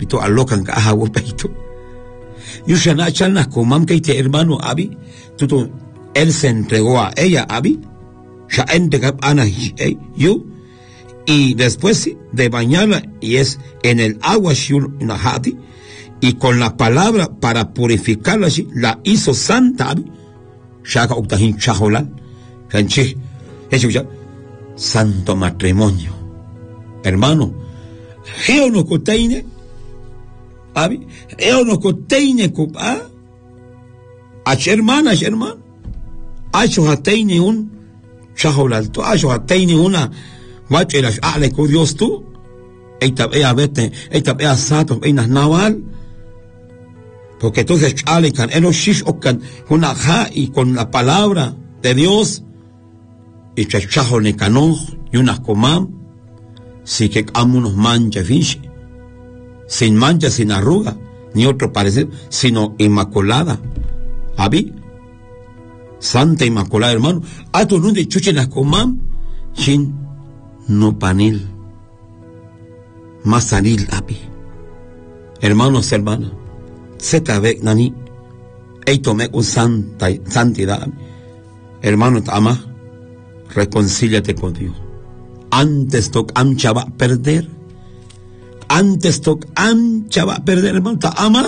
peito alocan ka hawo peito. Yo shana chalna komam que te hermano Abi, tuto él se entregó a ella Abi, ya entregó ana yo, y después de bañarla y es en el agua shul nahati, y con la palabra para purificarla la hizo santa Abi, shaka uktahin chaholan, kanchi, santo matrimonio. Hermano, yo no coteine, Abi, yo no coteine cupa, hermana, acho hateine un chaholalto, acho hateine una, guachelas, ale con Dios tú, ea vete, ea sato, einas naval, porque entonces ale can, elo shish okan, una ja y con la palabra de Dios, y chacho ne cano, y unas comam, si que amunos mancha finche, sin mancha, sin arruga, ni otro parecido, sino inmaculada. Abi, santa inmaculada, hermano. A tu no de chuche las comam, sin no panil, masanil, abi. Hermanos, hermanas, zeta ve nani, tome con santidad. Hermano, te ama, reconcíliate con Dios. Antes toc amcha va a perder. Antes toc amcha va a perder, hermano. Ta ama.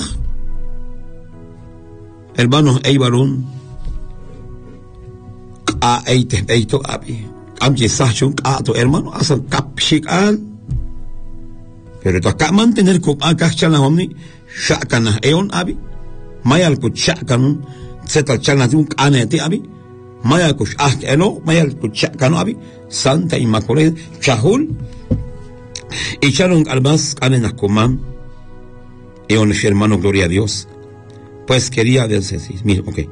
Hermanos, varón. A eito abi. Amche sachun a tu hermano. Asan kapshik al. Pero tu acá mantener con acá chalna homni. Shakana eon abi. Mayal ku shakanun. Zeta chalna un anete abi. Mayal ku eno. Mayal ku shakano abi. Santa Inmaculada, Chahul, echaron al más en Acomán, y un hermano, gloria a Dios, pues quería decir, mira, ok.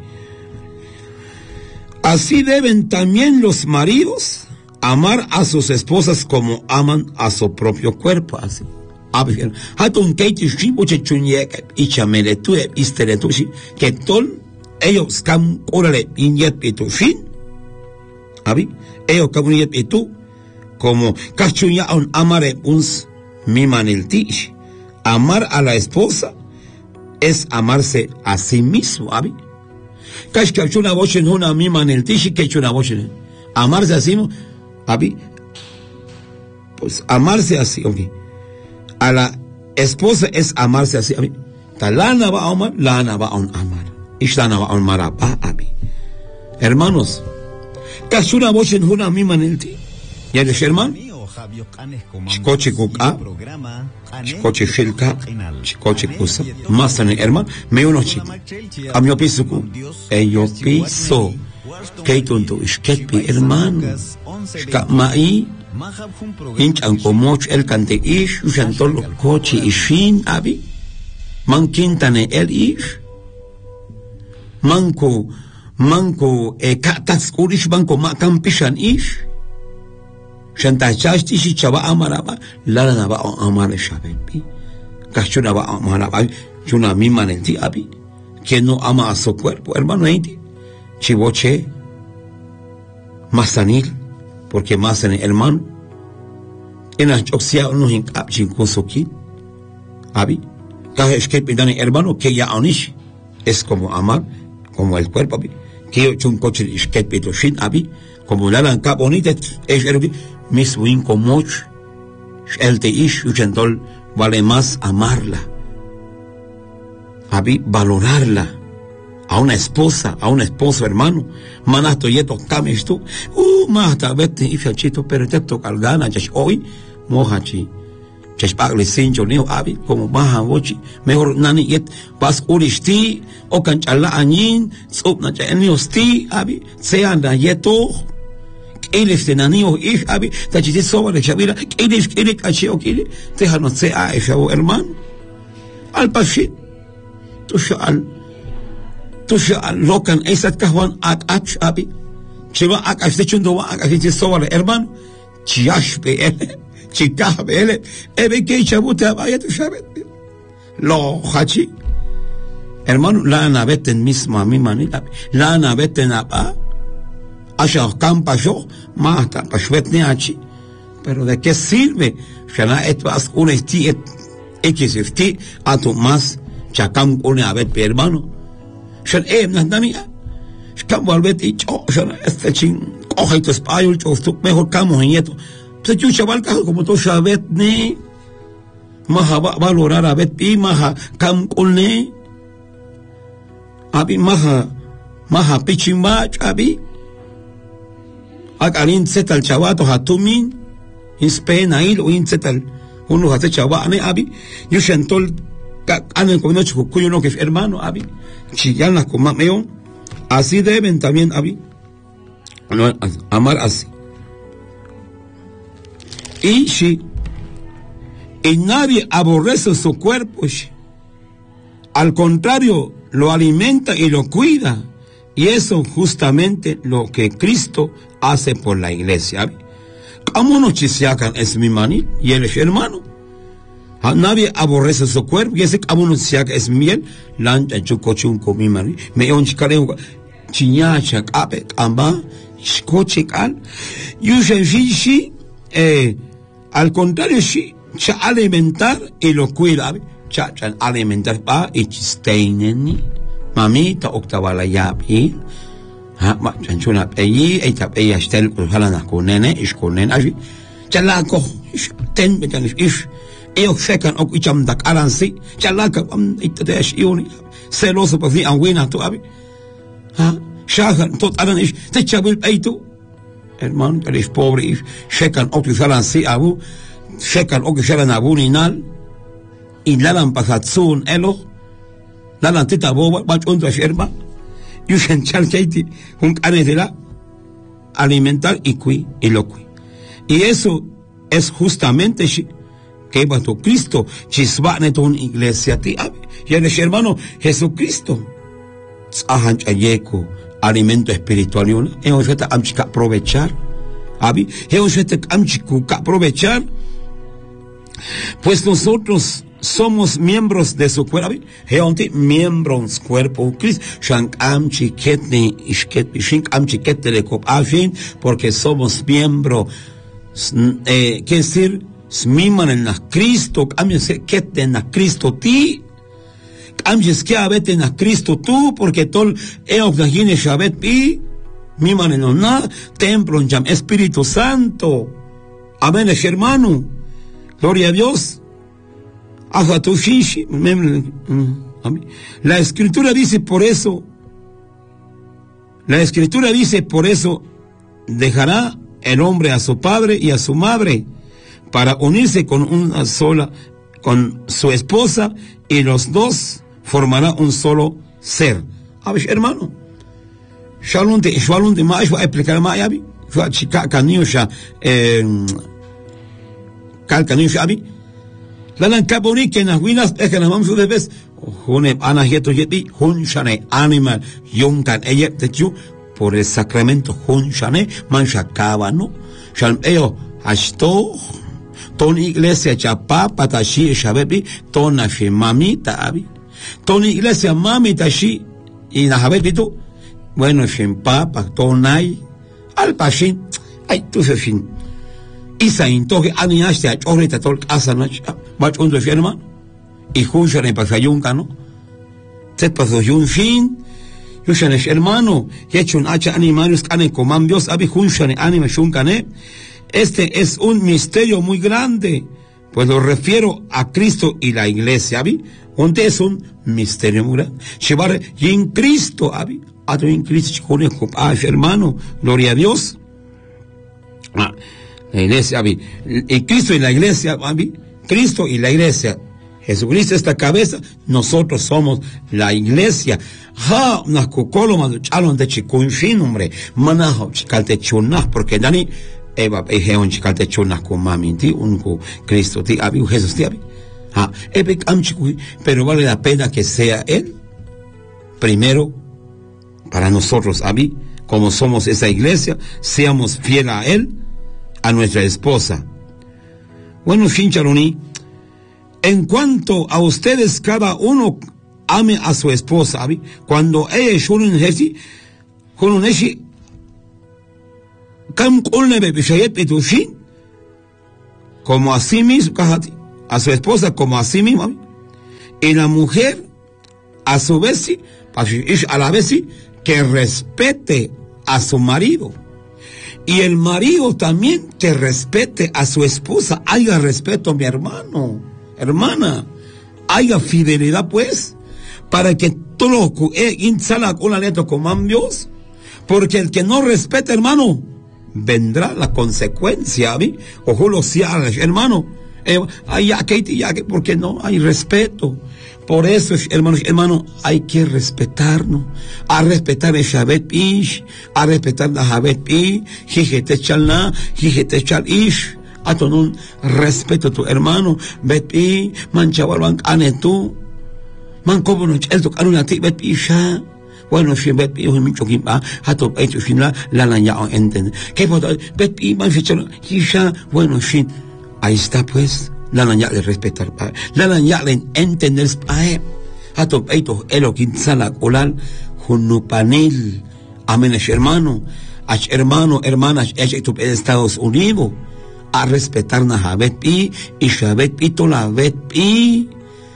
Así deben también los maridos amar a sus esposas como aman a su propio cuerpo, así. Hatun Katie Shibuche Chunyek, y Chameletue, Isteretushi, que ton, ellos cam, órale, inyet pitufin, abi. Ellos cabrón y tú, como cachuña un amare uns mimaneltish. Amar a la esposa es amarse a sí mismo, abi. Cachuna voz en una mimaneltish que chuna voz en amarse a sí mismo, abi. Pues amarse así, ok. A la esposa es amarse así, abi. Talana va a amar, lana va a amar. Ishlana va a amar, abi. Hermanos, Kashuna voz en una misma nelti. ¿Ya de Sherman? Chicoche Kuka, Chicoche Filka, Chicoche Kusa, más en el hermano, me uno chico. A mi piso, yo piso, que tonto, es que hermano, Maí, hinchan como el cante ish, usan todo lo coche y shin, abi, man quintane el ish, manco katas kurish banco makan pishan ish shanta chashti chava amaraba lana ba amare shabepi kachuna ba amaraba chuna misma nenti abi que no ama a su cuerpo hermano enti chivoche masanil porque más en hermano en la oxia no hin apchin kosoki abi kaje que pidan hermano que ya onish es como amar como el cuerpo abi que yo un coche isket pito shin abi como la lanca bonita es el mismo incomoch el te ish uchentol vale más amarla abi valorarla a una esposa a un esposo hermano manasto yeto kames tú más tal vez te ifachito pero te toca gana ya hoy mohachi chespagli sincho neo abi como baja bochi mejor nani yet vas urishti o canchala anin tsupna cha enios abi se anda yeto elif de nanio ich abi tachiti sobre chavira elif kachi okili te hano se a shao hermano al pashi tu shal lokan esat kahwan ach abi chiva ach se chundo ach se sobre hermano chiash be chica bele ebe que chabuta vaya tu sabes lo hachi hermano la naveten misma mi manita la naveten apa asha campa yo mata pashvetne hachi pero de qué sirve shana et vas un esti X50 a tu más chacam une a ver hermano shan nasdania shkam walbet y cho shan este chin coja y tu español cho mejor camo en esto se chu chaval como to shabet ne maha valorar a bet pi maha cam une abi maha pichimba abi akarin setal chavato hatumin Spain ahí lo insetal uno hace chavane abi yo shantol ane con noche cuyo no que hermano abi chillan las con mameo así deben también abi no, amar así y nadie aborrece su cuerpo al contrario lo alimenta y lo cuida y eso justamente lo que Cristo hace por la iglesia abi ¿cómo no chisiacan es mi mani? Y él es hermano. Nadie aborrece su cuerpo. Y ese cómo no chisiaca es miel. Lancha chucochun con mi mani. Me on chicareo. Chiñacha, cape, amba, chicochical. Yushen shi, al contrario, shi, cha alimentar y lo cuida. Cha alimentar pa y chisteinen. Mamita, octavala yapi. ma chanchuna peyi eta peya stel halana konene is konen aji chalako ten betan is eu fekan ok icham dak alansi chalaka itadesh ioni celoso por fi anwina to abi shagan tot alan is te chabil peitu hermano eres pobre is fekan ok alansi abu fekan ok shalan abuninal in lalan pasatsun elo lalan tita boba bach unto sherba Yusen chalkeiti un canedela alimentar y locui. Y eso es justamente que va tu Cristo, chisbane tu iglesia ti abi. Y el hermano Jesucristo. Ahan chayeko alimento espiritual yuna. Eos vete amchika aprovechar. Abi, eos vete amchika aprovechar. Pues nosotros somos miembros de su cuerpo, heonti miembros cuerpo Cristo, shank amchi ketni ishket shink amchi ketele kop afin, porque somos miembros, que decir, smiman en Cristo, amchi ketne en Cristo ti, amchi skiabete en Cristo tú, porque tol eok dagine shabet pi, miman en ona, templo en jam Espíritu Santo, amén, hermano, gloria a Dios. La escritura dice por eso, dejará el hombre a su padre y a su madre para unirse con una sola, con su esposa, y los dos formarán un solo ser. A ver, hermano, Shalom de más va a explicar más yabi, va chica caniocha, calcaniocha yabi. Lalan kaboni que nas winas que nas vamos de vez jone ana yeto yeti hun shane animal yonkan eye techu por el sacramento hun shane mancha no shan eo ashto ton iglesia chapa patashi shabebi ton nashi mamita abi ton iglesia mamita shi y na habebi tu bueno shin papa tonai al pashin ay tu fin Isa intoque aniaste a chorreta tol casa no bach undo firma y juncha ne pasayunca no te pasó un fin yo hermano y hecho un hacha animales cane comandos abi juncha ne anima shunca ne este es un misterio muy grande pues lo refiero a Cristo y la iglesia abi donde es un misterio muy grande llevar y en Cristo abi a tu en Cristo con hermano gloria a Dios la iglesia, y Cristo y la iglesia, Cristo y la iglesia, Jesucristo es la cabeza, nosotros somos la iglesia. Ha, nas kokoloma do chalon de chikun fin, hombre, manaho chikalte chunah, porque dani, eva, ejeon chikalte chunah con maminti, unco Cristo ti, abi, Jesús ti, abi. Ha, epic amchikui, pero vale la pena que sea Él, primero, para nosotros, abi, como somos esa iglesia, seamos fieles a Él, a nuestra esposa. Bueno, Shincharoni, en cuanto a ustedes, cada uno ame a su esposa, ¿sabe? Cuando ella es un ejercicio, con un ejercicio, como así mismo, a su esposa como a sí misma. Y la mujer, a su vez, sí, a la vez, sí, que respete a su marido. Y el marido también que respete a su esposa. Haya respeto, mi hermano, hermana. Haya fidelidad, pues, para que todo lo que insala con la letra coman Dios. Porque el que no respeta, hermano, vendrá la consecuencia, ¿vi? Ojo los cierres, hermano. Porque no hay respeto. Por eso, hermano, hay que respetarnos. A respetar el Shabbat Ish, a respetar la Shabbat Ish, Jijete Chalna, Jijete Chal Ish. A todo un respeto a tu hermano, Bet Ish, Manchabar Bank Anetu, Mancobo el tocar una ti, Bet Ish. Bueno, si Bet Ish, mucho que va, a tu hecho, sin la lanya entiende. ¿Qué puedo? Bet Ish, Manfichar, Isha, bueno, sin. Ahí está, pues. La lanya le respetar, la lanya le entender, a tu hecho, Eloquín Sala, Olal, Junupanil. Amén, hermano, hermanas, en Estados Unidos. A respetar na Shabbat Pi y Shabbat Pi tola Bet Pi.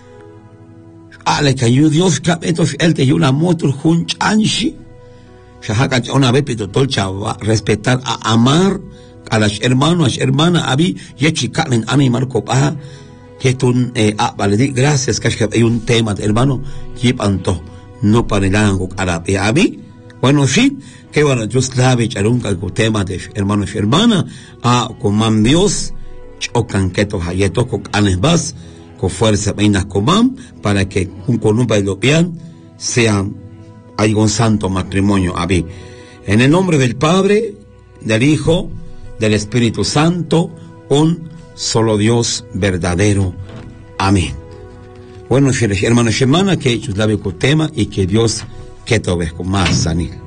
Ale cayó Dios cabetos él te dio una moto jun chanchi. Shahaka una vez pito tolcha respetar a amar a las hermanos, hermanas abi y chicanen a mi marco pa que tú vale gracias que hay un tema hermano y panto no para el ango árabe abi. Bueno, sí, que bueno, yo sabe charunca el tema de hermanos y hermanas, coman Dios, chocan que estos hayetos con canes vas, con fuerza veinas coman, para que un columba y lo vean, sean algún santo matrimonio a mí. En el nombre del Padre, del Hijo, del Espíritu Santo, un solo Dios verdadero. Amén. Bueno, hermanos y hermanas, que ellos la con tema y que Dios que te ves con más sanidad.